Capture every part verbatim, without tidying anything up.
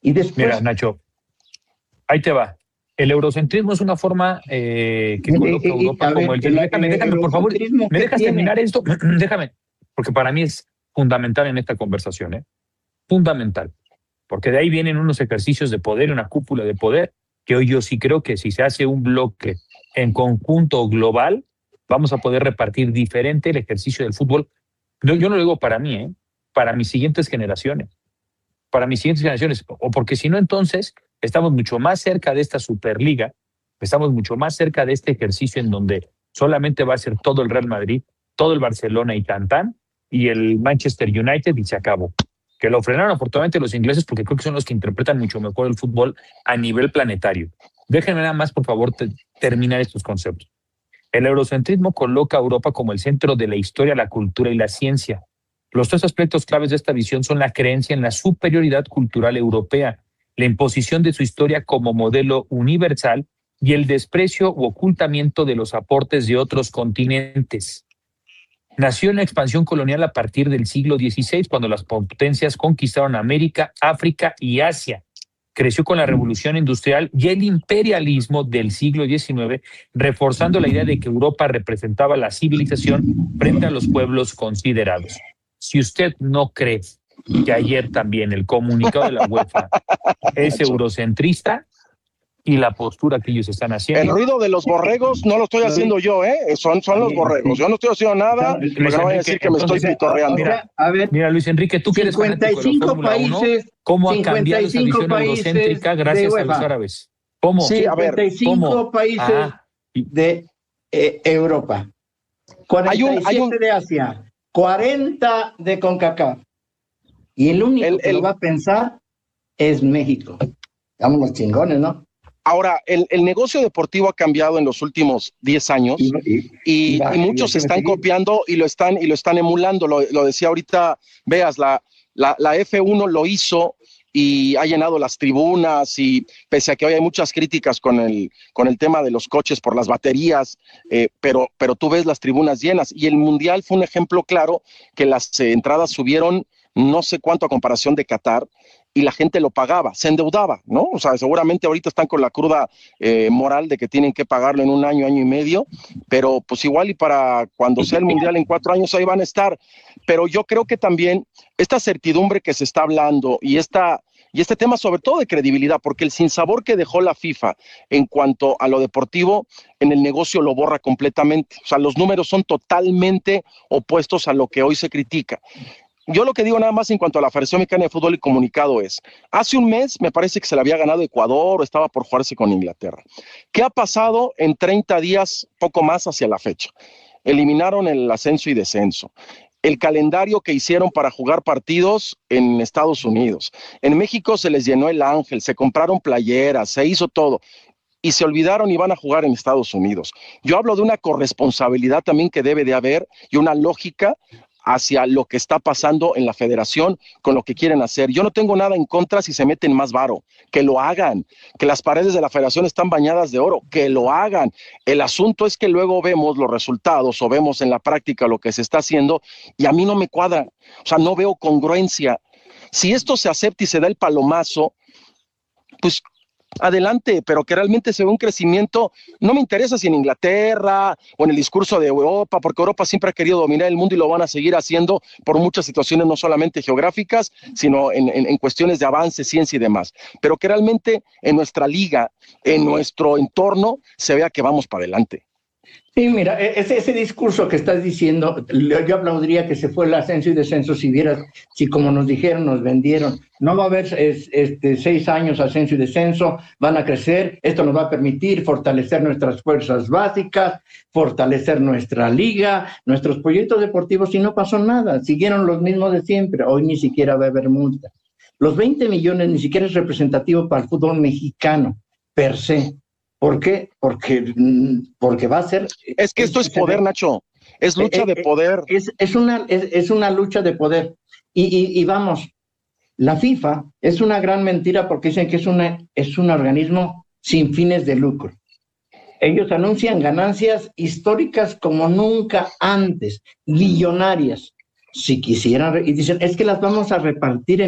Y después... Mira, Nacho, ahí te va. El eurocentrismo es una forma eh, que coloca a Europa como el... Déjame, déjame, por favor, ¿me dejas terminar esto? Déjame, porque para mí es fundamental en esta conversación, ¿eh? Fundamental. Porque de ahí vienen unos ejercicios de poder, una cúpula de poder, que hoy yo sí creo que si se hace un bloque en conjunto global, vamos a poder repartir diferente el ejercicio del fútbol. Yo, yo no lo digo para mí, ¿eh? Para mis siguientes generaciones. Para mis siguientes generaciones. O porque si no, entonces estamos mucho más cerca de esta Superliga, estamos mucho más cerca de este ejercicio en donde solamente va a ser todo el Real Madrid, todo el Barcelona y Tantán, y el Manchester United y se acabó. Que lo frenaron afortunadamente los ingleses porque creo que son los que interpretan mucho mejor el fútbol a nivel planetario. Déjenme nada más, por favor, te, terminar estos conceptos. El eurocentrismo coloca a Europa como el centro de la historia, la cultura y la ciencia. Los tres aspectos claves de esta visión son la creencia en la superioridad cultural europea, la imposición de su historia como modelo universal y el desprecio u ocultamiento de los aportes de otros continentes. Nació en la expansión colonial a partir del siglo dieciséis, cuando las potencias conquistaron América, África y Asia. Creció con la revolución industrial y el imperialismo del siglo diecinueve, reforzando la idea de que Europa representaba la civilización frente a los pueblos considerados. Si usted no cree que ayer también el comunicado de la UEFA es eurocentrista, y la postura que ellos están haciendo. El ruido de los borregos no lo estoy haciendo yo, ¿eh? Son, son los borregos. Yo no estoy haciendo nada, porque no voy a decir que me estoy pitorreando. Mira, a ver, mira, Luis Enrique, tú que eres fanático de la Fórmula uno, ¿cómo ha cambiado esa visión eurocéntrica gracias a los árabes? ¿Cómo? Sí, a ver, cincuenta y cinco ¿cómo? Países ah. de eh, Europa, cuarenta y siete hay un, hay un... de Asia, cuarenta de CONCACAF. Y el único el, que el... lo va a pensar es México. Estamos los chingones, ¿no? Ahora, el, el negocio deportivo ha cambiado en los últimos diez años y, y, y, y muchos se están copiando y lo están, y lo están emulando. Lo, lo decía ahorita, veas, la, la, la F uno lo hizo y ha llenado las tribunas, y pese a que hoy hay muchas críticas con el, con el tema de los coches por las baterías, eh, pero, pero tú ves las tribunas llenas. Y el Mundial fue un ejemplo claro que las eh, entradas subieron no sé cuánto a comparación de Qatar, y la gente lo pagaba, se endeudaba, ¿no? O sea, seguramente ahorita están con la cruda eh, moral de que tienen que pagarlo en un año, año y medio, pero pues igual y para cuando sea el Mundial en cuatro años ahí van a estar. Pero yo creo que también esta certidumbre que se está hablando y esta y este tema sobre todo de credibilidad, porque el sinsabor que dejó la FIFA en cuanto a lo deportivo, en el negocio lo borra completamente. O sea, los números son totalmente opuestos a lo que hoy se critica. Yo lo que digo nada más en cuanto a la Federación Mexicana de Fútbol y Comunicado es, hace un mes me parece que se le había ganado Ecuador o estaba por jugarse con Inglaterra. ¿Qué ha pasado en treinta días, poco más hacia la fecha? Eliminaron el ascenso y descenso. El calendario que hicieron para jugar partidos en Estados Unidos. En México se les llenó el ángel, se compraron playeras, se hizo todo. Y se olvidaron y van a jugar en Estados Unidos. Yo hablo de una corresponsabilidad también que debe de haber y una lógica hacia lo que está pasando en la federación con lo que quieren hacer. Yo no tengo nada en contra si se meten más varo, que lo hagan, que las paredes de la federación están bañadas de oro, que lo hagan. El asunto es que luego vemos los resultados o vemos en la práctica lo que se está haciendo y a mí no me cuadra, o sea, no veo congruencia. Si esto se acepta y se da el palomazo, pues adelante, pero que realmente se ve un crecimiento. No me interesa si en Inglaterra o en el discurso de Europa, porque Europa siempre ha querido dominar el mundo y lo van a seguir haciendo por muchas situaciones, no solamente geográficas, sino en, en, en cuestiones de avance, ciencia y demás, pero que realmente en nuestra liga, en nuestro entorno, se vea que vamos para adelante. Sí, mira, ese, ese discurso que estás diciendo, yo aplaudiría que se fue el ascenso y descenso si vieras, si como nos dijeron, nos vendieron, no va a haber es, este, seis años ascenso y descenso, van a crecer, esto nos va a permitir fortalecer nuestras fuerzas básicas, fortalecer nuestra liga, nuestros proyectos deportivos, y no pasó nada, siguieron los mismos de siempre, hoy ni siquiera va a haber multa. Los veinte millones ni siquiera es representativo para el fútbol mexicano, per se. ¿Por qué? Porque, porque va a ser... Es que esto es poder, Nacho. Es lucha de poder. Es, es, una, es, es una lucha de poder. Y, y, y vamos, la FIFA es una gran mentira porque dicen que es, una, es un organismo sin fines de lucro. Ellos anuncian ganancias históricas como nunca antes, millonarias. Si quisieran, y dicen, es que las vamos a repartir en,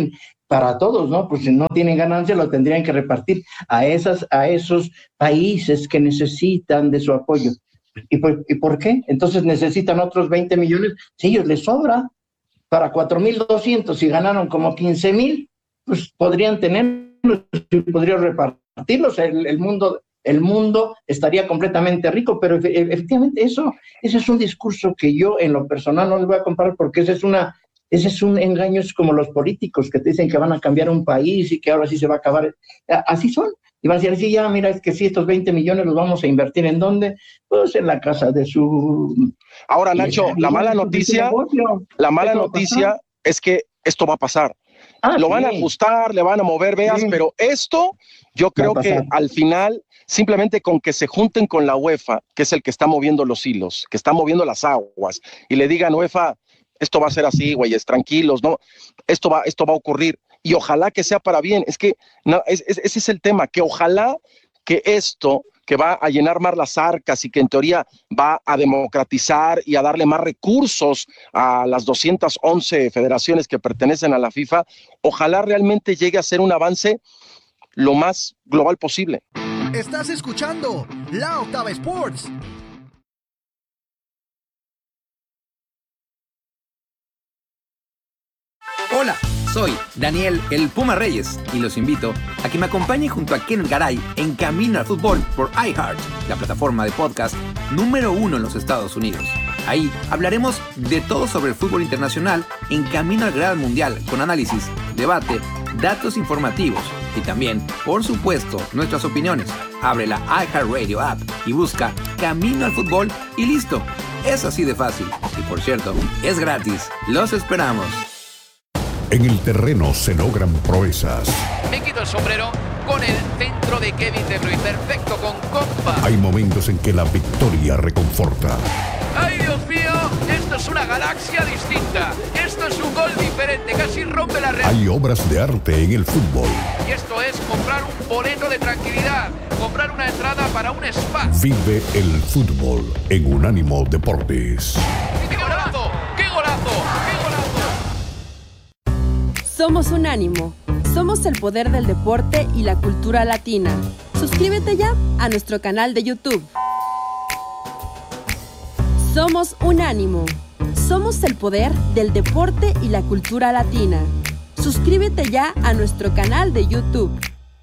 para todos, ¿no? Pues si no tienen ganancia lo tendrían que repartir a esas, a esos países que necesitan de su apoyo. ¿Y por, ¿y por qué? Entonces necesitan otros veinte millones, si ellos les sobra para cuatro mil doscientos y ganaron como quince mil, pues podrían tenerlos y podrían repartirlos, el, el mundo el mundo estaría completamente rico, pero efectivamente eso, ese es un discurso que yo en lo personal no les voy a comprar, porque ese es una, ese es un engaño, es como los políticos que te dicen que van a cambiar un país y que ahora sí se va a acabar, así son, y van a decir, sí, ya, mira, es que si estos veinte millones los vamos a invertir, ¿en dónde? Pues en la casa de su... Ahora, Nacho, la mala noticia, la mala noticia es que esto va a pasar. Ah, lo sí. van a ajustar, le van a mover, veas, sí. pero esto yo creo que al final, simplemente con que se junten con la UEFA, que es el que está moviendo los hilos, que está moviendo las aguas, y le digan, UEFA, esto va a ser así, güeyes, tranquilos, ¿no? Esto va, esto va a ocurrir, y ojalá que sea para bien. Es que no, es, es, ese es el tema, que ojalá que esto, que va a llenar más las arcas y que en teoría va a democratizar y a darle más recursos a las doscientas once federaciones que pertenecen a la FIFA, ojalá realmente llegue a ser un avance lo más global posible. Estás escuchando La Octava Sports. Hola, soy Daniel el Puma Reyes y los invito a que me acompañen junto a Ken Garay en Camino al Fútbol por iHeart, la plataforma de podcast número uno en los Estados Unidos. Ahí hablaremos de todo sobre el fútbol internacional en Camino al Gran Mundial, con análisis, debate, datos informativos y también, por supuesto, nuestras opiniones. Abre la iHeartRadio app y busca Camino al Fútbol y listo. Es así de fácil. Y por cierto, es gratis. Los esperamos. En el terreno se logran proezas. Me quito el sombrero con el centro de Kevin De Bruyne. Perfecto, con compa. Hay momentos en que la victoria reconforta. ¡Ay, Dios mío! Esto es una galaxia distinta. Esto es un gol diferente. Casi rompe la red. Hay obras de arte en el fútbol. Y esto es comprar un boleto de tranquilidad. Comprar una entrada para un spa. Vive el fútbol en Unánimo Deportes. ¡Qué golazo! ¡Qué golazo! ¡Qué golazo! Somos Unánimo. Somos el poder del deporte y la cultura latina. Suscríbete ya a nuestro canal de YouTube. Somos Unánimo. Somos el poder del deporte y la cultura latina. Suscríbete ya a nuestro canal de YouTube.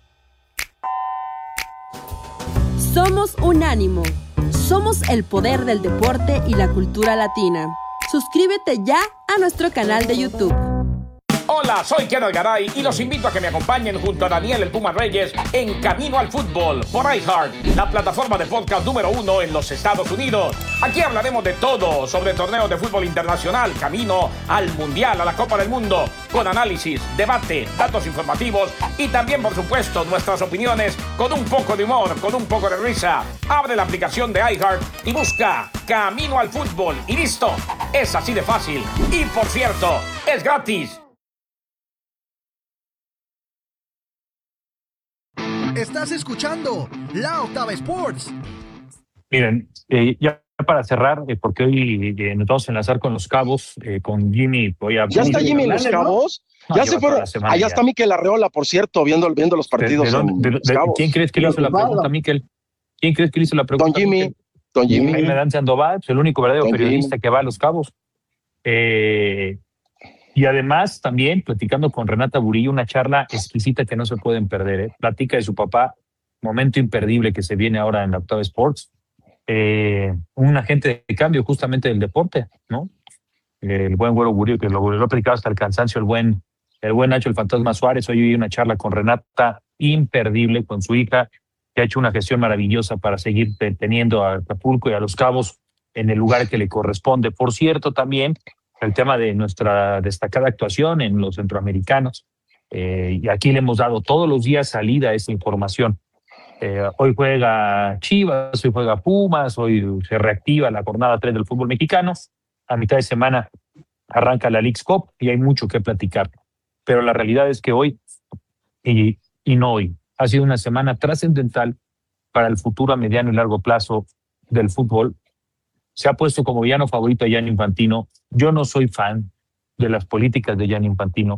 Somos Unánimo. Somos el poder del deporte y la cultura latina. Suscríbete ya a nuestro canal de YouTube. Hola, soy Ken Garay y los invito a que me acompañen junto a Daniel el Puma Reyes en Camino al Fútbol por iHeart, la plataforma de podcast número uno en los Estados Unidos. Aquí hablaremos de todo sobre torneos de fútbol internacional, camino al Mundial, a la Copa del Mundo, con análisis, debate, datos informativos y también, por supuesto, nuestras opiniones con un poco de humor, con un poco de risa. Abre la aplicación de iHeart y busca Camino al Fútbol y listo. Es así de fácil. Y por cierto, es gratis. Estás escuchando La Octava Sports. Miren, eh, ya para cerrar, eh, porque hoy eh, nos vamos a enlazar con Los Cabos, eh, con Jimmy. Voy a ¿Ya está Jimmy en Los Cabos? No, ya se fueron. Allá está Mikel Arreola, por cierto, viendo, viendo los partidos. ¿De, de, en de, Los de, Cabos. ¿Quién crees que le hizo la pregunta, Mikel? ¿Quién crees que le hizo la pregunta? Don Jimmy. Don Jimmy. Jaime Dan Sandoval, el único verdadero Don periodista Jimmy. que va a Los Cabos. Eh, Y además, también, platicando con Renata Burillo, una charla exquisita que no se pueden perder. ¿eh? Platica de su papá, momento imperdible que se viene ahora en la Octava Sports. Eh, un agente de cambio justamente del deporte, ¿no? El buen Güero Burillo, que lo, lo ha platicado hasta el cansancio, el buen, el buen Nacho, el Fantasma Suárez. Hoy vi una charla con Renata imperdible, con su hija, que ha hecho una gestión maravillosa para seguir teniendo a Acapulco y a Los Cabos en el lugar que le corresponde. Por cierto, también el tema de nuestra destacada actuación en los centroamericanos. Eh, y aquí le hemos dado todos los días salida a esa información. Eh, hoy juega Chivas, hoy juega Pumas, hoy se reactiva la jornada tres del fútbol mexicano. A mitad de semana arranca la Leagues Cup y hay mucho que platicar. Pero la realidad es que hoy, y, y no hoy, ha sido una semana trascendental para el futuro a mediano y largo plazo del fútbol. Se ha puesto como villano favorito a Gianni Infantino. Yo no soy fan de las políticas de Gianni Infantino.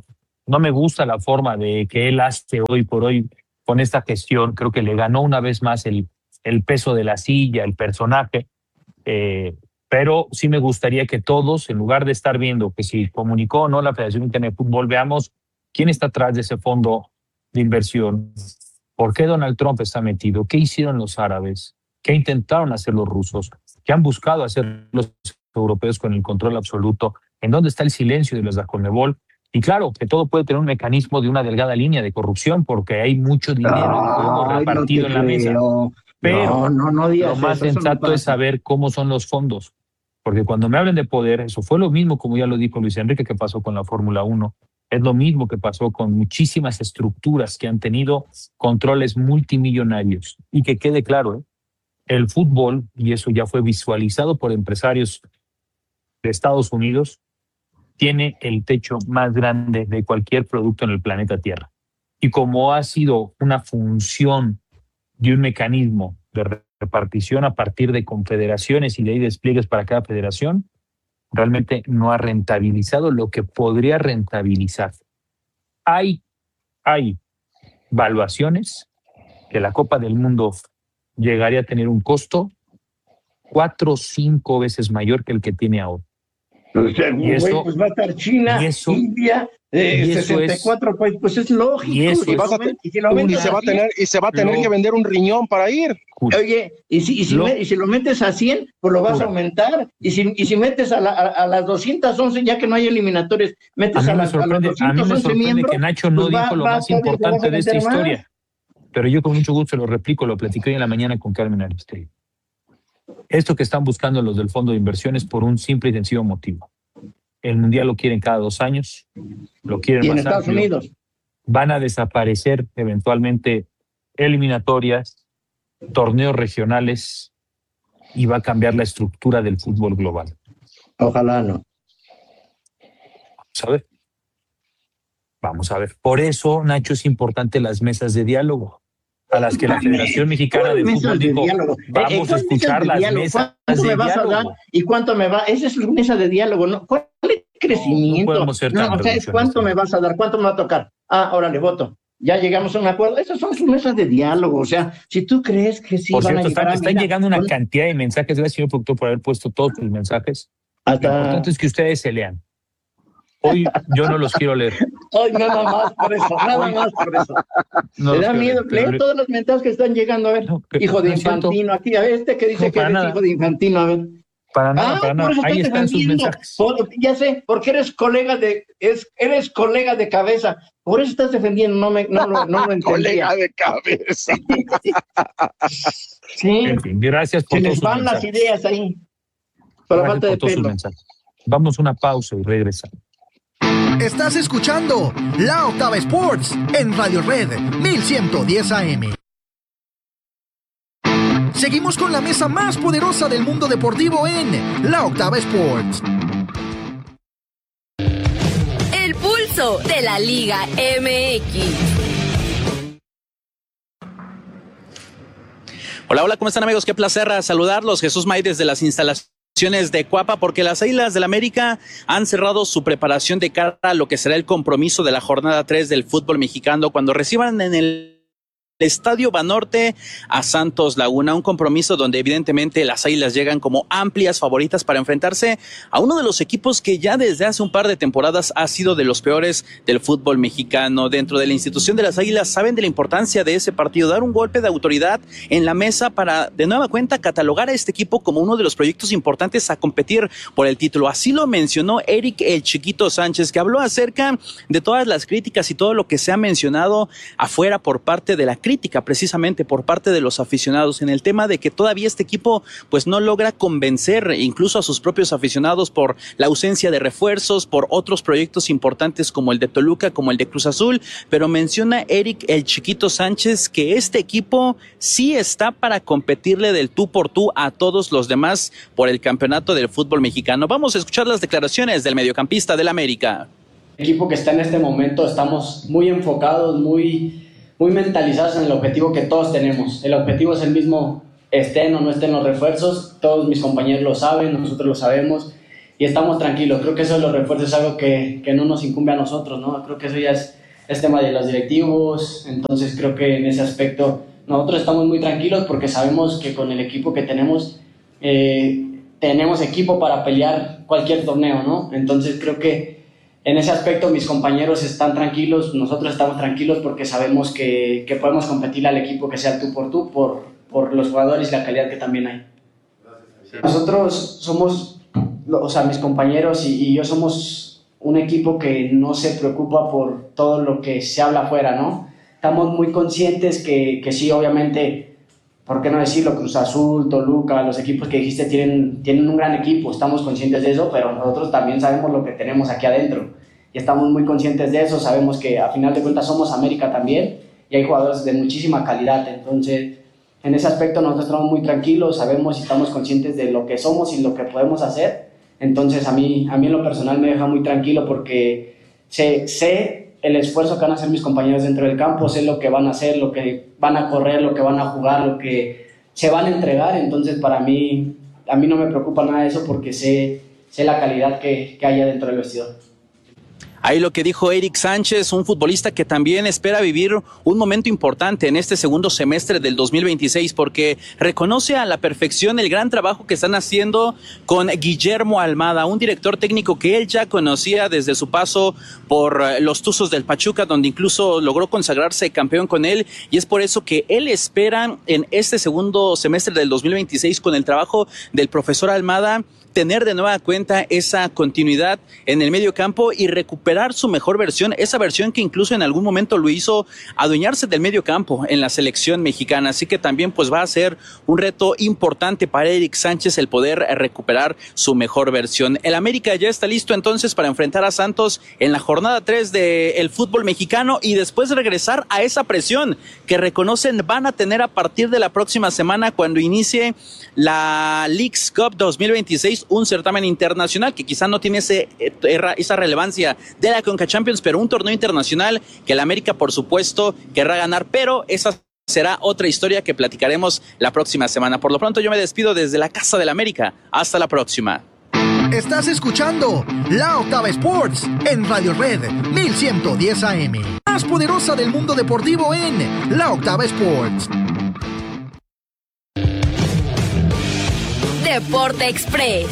No me gusta la forma de que él hace hoy por hoy con esta gestión. Creo que le ganó una vez más el, el peso de la silla, el personaje. Eh, pero sí me gustaría que todos, en lugar de estar viendo que si comunicó o no la Federación Mexicana de Fútbol, veamos quién está atrás de ese fondo de inversión, por qué Donald Trump está metido, qué hicieron los árabes, qué intentaron hacer los rusos, qué han buscado hacer los europeos con el control absoluto, en dónde está el silencio de los de la Conmebol. Y claro, que todo puede tener un mecanismo de una delgada línea de corrupción porque hay mucho dinero Ay, repartido no en la mesa. Pero no, no, no lo más eso, sensato no es saber cómo son los fondos. Porque cuando me hablen de poder, eso fue lo mismo, como ya lo dijo Luis Enrique, que pasó con la Fórmula uno. Es lo mismo que pasó con muchísimas estructuras que han tenido controles multimillonarios. Y que quede claro, ¿eh? El fútbol, y eso ya fue visualizado por empresarios de Estados Unidos, tiene el techo más grande de cualquier producto en el planeta Tierra. Y como ha sido una función de un mecanismo de repartición a partir de confederaciones y de ahí despliegues para cada federación, realmente no ha rentabilizado lo que podría rentabilizar. Hay, hay valuaciones que la Copa del Mundo llegaría a tener un costo cuatro o cinco veces mayor que el que tiene ahora. O sea, y eso, güey, pues va a estar China, eso, India, eh, y sesenta y cuatro es, países, pues es lógico. Y, eso y, vas a, y, si lo y se va a tener, y se va a tener lo, que vender un riñón para ir. Oye, y si, y si, lo, me, y si lo metes a cien, pues lo vas jura. a aumentar. Y si, y si metes a, la, a, a las doscientas once, ya que no hay eliminatorios, metes a, a, las, a los doscientos once miembros. Que Nacho no pues dijo va, lo va, más importante de esta más. historia. Pero yo con mucho gusto lo replico, lo platiqué hoy en la mañana con Carmen Aristegui. Esto que están buscando los del Fondo de Inversiones por un simple y sencillo motivo. El Mundial lo quieren cada dos años, lo quieren y en más Estados amplio. Unidos. Van a desaparecer eventualmente eliminatorias, torneos regionales y va a cambiar la estructura del fútbol global. Ojalá no. Vamos a ver. Vamos a ver. Por eso, Nacho, es importante las mesas de diálogo a las que la Federación Mexicana de Fútbol dijo, vamos a escuchar las mesas ¿Cuánto de me vas diálogo? a dar y cuánto me va? Esa es la mesa de diálogo, ¿no? ¿Cuál es el crecimiento? No, no podemos ser tan no, o sea, es cuánto me vas a dar, cuánto me va a tocar. Ah, órale, voto. Ya llegamos a un acuerdo. Esas son sus mesas de diálogo. O sea, si tú crees que sí por van cierto, a llegar están, a están mira, llegando una con... cantidad de mensajes. Gracias, señor productor, por haber puesto todos sus mensajes. Hasta... Lo importante es que ustedes se lean. Hoy yo no los quiero leer. Hoy nada más por eso, nada Hoy, más por eso. No ¿Te da miedo leer, leer todos los mensajes que están llegando? A ver, no, que, hijo de no Infantino, aquí, a ver, este que dice no, que eres nada. hijo de Infantino, a ver. Para nada, ah, para nada. Ahí están sus mensajes. Por, ya sé, porque eres colega de, es, eres colega de cabeza. Por eso estás defendiendo, no me, no, no, no lo entendía. Colega de cabeza. Sí. En fin, gracias por Se todos les van sus las mensajes. ideas ahí. Por la falta de pelo. Vamos a una pausa y regresamos. Estás escuchando La Octava Sports en Radio Red mil ciento diez A M. Seguimos con la mesa más poderosa del mundo deportivo en La Octava Sports. El pulso de la Liga M X. Hola, hola, ¿cómo están, amigos? Qué placer saludarlos. Jesús May desde las instalaciones de Cuapa, porque las Águilas del América han cerrado su preparación de cara a lo que será el compromiso de la jornada tres del fútbol mexicano cuando reciban en el Estadio Banorte a Santos Laguna, un compromiso donde evidentemente las Águilas llegan como amplias favoritas para enfrentarse a uno de los equipos que ya desde hace un par de temporadas ha sido de los peores del fútbol mexicano. Dentro de la institución de las Águilas saben de la importancia de ese partido, dar un golpe de autoridad en la mesa para de nueva cuenta catalogar a este equipo como uno de los proyectos importantes a competir por el título. Así lo mencionó Eric el Chiquito Sánchez, que habló acerca de todas las críticas y todo lo que se ha mencionado afuera por parte de la crítica precisamente por parte de los aficionados en el tema de que todavía este equipo pues no logra convencer incluso a sus propios aficionados por la ausencia de refuerzos, por otros proyectos importantes como el de Toluca, como el de Cruz Azul, pero menciona Eric el Chiquito Sánchez que este equipo sí está para competirle del tú por tú a todos los demás por el campeonato del fútbol mexicano. Vamos a escuchar las declaraciones del mediocampista del América. El equipo que está en este momento estamos muy enfocados, muy muy mentalizados en el objetivo que todos tenemos. El objetivo es el mismo, estén o no estén los refuerzos, todos mis compañeros lo saben, nosotros lo sabemos, y estamos tranquilos. Creo que eso de los refuerzos es algo que, que no nos incumbe a nosotros, ¿no? Creo que eso ya es, es tema de los directivos, entonces creo que en ese aspecto nosotros estamos muy tranquilos porque sabemos que con el equipo que tenemos, eh, tenemos equipo para pelear cualquier torneo, ¿no? Entonces creo que en ese aspecto mis compañeros están tranquilos, nosotros estamos tranquilos porque sabemos que, que podemos competir al equipo que sea tú por tú, por, por los jugadores y la calidad que también hay. Nosotros somos... O sea, mis compañeros y, y yo somos un equipo que no se preocupa por todo lo que se habla afuera, ¿no? Estamos muy conscientes que, que sí, obviamente, ¿por qué no decirlo? Cruz Azul, Toluca, los equipos que dijiste tienen, tienen un gran equipo, estamos conscientes de eso, pero nosotros también sabemos lo que tenemos aquí adentro y estamos muy conscientes de eso, sabemos que a final de cuentas somos América también y hay jugadores de muchísima calidad, entonces en ese aspecto nosotros estamos muy tranquilos, sabemos y estamos conscientes de lo que somos y lo que podemos hacer. Entonces a mí, a mí en lo personal me deja muy tranquilo porque sé, sé el esfuerzo que van a hacer mis compañeros dentro del campo, sé lo que van a hacer, lo que van a correr, lo que van a jugar, lo que se van a entregar. Entonces para mí, a mí no me preocupa nada de eso porque sé, sé la calidad que, que hay dentro del vestidor. Ahí lo que dijo Eric Sánchez, un futbolista que también espera vivir un momento importante en este segundo semestre del dos mil veintiséis porque reconoce a la perfección el gran trabajo que están haciendo con Guillermo Almada, un director técnico que él ya conocía desde su paso por los Tuzos del Pachuca, donde incluso logró consagrarse campeón con él, y es por eso que él espera en este segundo semestre del dos mil veintiséis con el trabajo del profesor Almada tener de nueva cuenta esa continuidad en el medio campo y recuperar su mejor versión, esa versión que incluso en algún momento lo hizo adueñarse del medio campo en la selección mexicana. Así que también pues va a ser un reto importante para Eric Sánchez el poder recuperar su mejor versión. El América ya está listo entonces para enfrentar a Santos en la jornada tres del fútbol mexicano y después regresar a esa presión que reconocen van a tener a partir de la próxima semana cuando inicie la Leagues Cup dos mil veintiséis, un certamen internacional que quizá no tiene ese, esa relevancia de la Conca Champions, pero un torneo internacional que el América por supuesto querrá ganar, pero esa será otra historia que platicaremos la próxima semana. Por lo pronto yo me despido desde la Casa del América. Hasta la próxima. Estás escuchando La Octava Sports en Radio Red mil ciento diez A M, más poderosa del mundo deportivo en La Octava Sports. Deporte Express.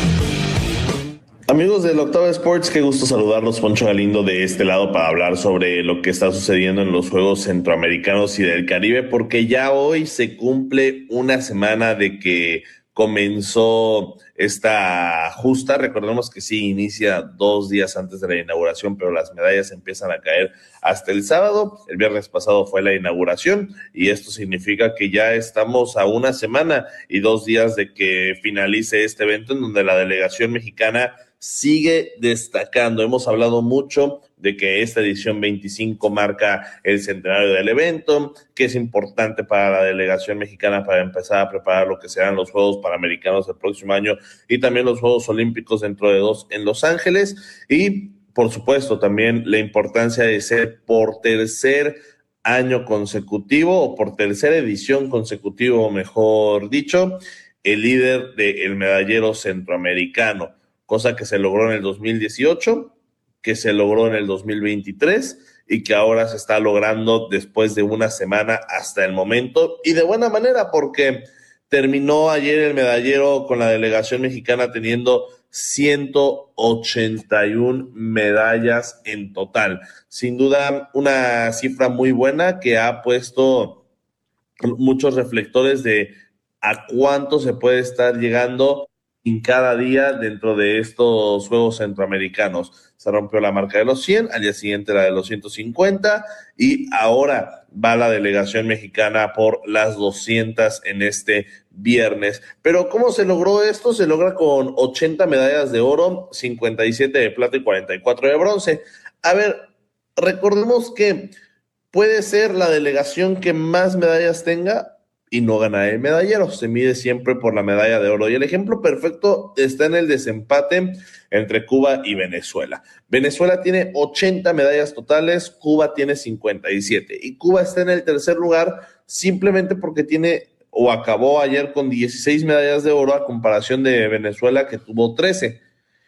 Amigos del Octava Sports, qué gusto saludarlos. Poncho Galindo de este lado para hablar sobre lo que está sucediendo en los Juegos Centroamericanos y del Caribe, porque ya hoy se cumple una semana de que comenzó esta justa. Recordemos que sí inicia dos días antes de la inauguración, pero las medallas empiezan a caer hasta el sábado. El viernes pasado fue la inauguración y esto significa que ya estamos a una semana y dos días de que finalice este evento en donde la delegación mexicana sigue destacando. Hemos hablado mucho de que esta edición veinticinco marca el centenario del evento, que es importante para la delegación mexicana para empezar a preparar lo que serán los Juegos Panamericanos el próximo año y también los Juegos Olímpicos dentro de dos en Los Ángeles. Y, por supuesto, también la importancia de ser por tercer año consecutivo o por tercera edición consecutiva, mejor dicho, el líder del medallero centroamericano, cosa que se logró en el dos mil dieciocho, que se logró en el dos mil veintitrés y que ahora se está logrando después de una semana hasta el momento, y de buena manera porque terminó ayer el medallero con la delegación mexicana teniendo ciento ochenta y una medallas en total. Sin duda una cifra muy buena que ha puesto muchos reflectores de a cuánto se puede estar llegando en cada día dentro de estos Juegos Centroamericanos. Se rompió la marca de los cien, al día siguiente la de los ciento cincuenta, y ahora va la delegación mexicana por las doscientas en este viernes. Pero ¿cómo se logró esto? Se logra con ochenta medallas de oro, cincuenta y siete de plata y cuarenta y cuatro de bronce. A ver, recordemos que puede ser la delegación que más medallas tenga y no gana el medallero, se mide siempre por la medalla de oro. Y el ejemplo perfecto está en el desempate entre Cuba y Venezuela. Venezuela tiene ochenta medallas totales, Cuba tiene cincuenta y siete. Y Cuba está en el tercer lugar simplemente porque tiene o acabó ayer con dieciséis medallas de oro a comparación de Venezuela que tuvo trece.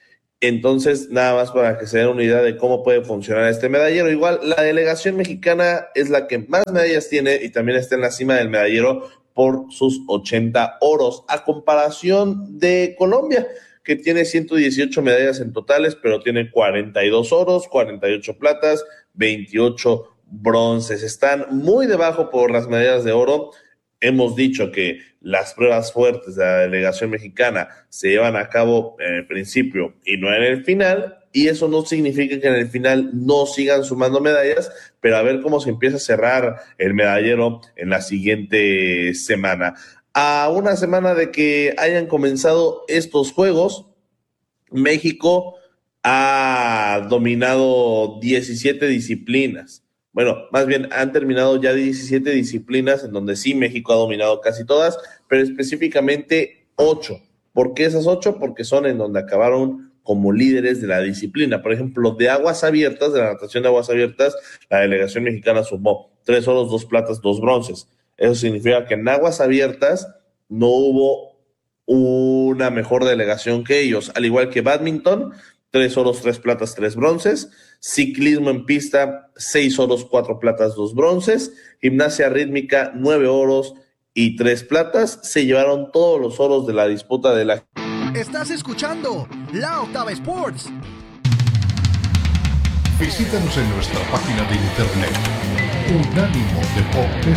Entonces, nada más para que se den una idea de cómo puede funcionar este medallero. Igual, la delegación mexicana es la que más medallas tiene y también está en la cima del medallero por sus ochenta oros, a comparación de Colombia, que tiene ciento dieciocho medallas en totales, pero tiene cuarenta y dos oros, cuarenta y ocho platas, veintiocho bronces. Están muy debajo por las medallas de oro. Hemos dicho que las pruebas fuertes de la delegación mexicana se llevan a cabo en el principio y no en el final, y eso no significa que en el final no sigan sumando medallas, pero a ver cómo se empieza a cerrar el medallero en la siguiente semana. A una semana de que hayan comenzado estos Juegos, México ha dominado diecisiete disciplinas. Bueno, más bien han terminado ya diecisiete disciplinas en donde sí México ha dominado casi todas, pero específicamente ocho. ¿Por qué esas ocho? Porque son en donde acabaron como líderes de la disciplina. Por ejemplo, de aguas abiertas, de la natación de aguas abiertas, la delegación mexicana sumó tres oros, dos platas, dos bronces. Eso significa que en aguas abiertas no hubo una mejor delegación que ellos, al igual que bádminton, tres oros, tres platas, tres bronces, ciclismo en pista, seis oros, cuatro platas, dos bronces, gimnasia rítmica, nueve oros y tres platas. Se llevaron todos los oros de la disputa de la... Estás escuchando La Octava Sports. Visítanos en nuestra página de internet unánimo deportes